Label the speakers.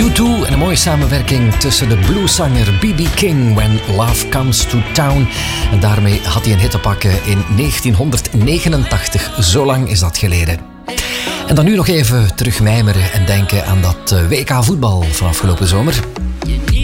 Speaker 1: U2 en een mooie samenwerking tussen de blueszanger B.B. King, When Love Comes to Town. En daarmee had hij een hit te pakken in 1989. Zo lang is dat geleden. En dan nu nog even terug mijmeren en denken aan dat WK voetbal van afgelopen zomer.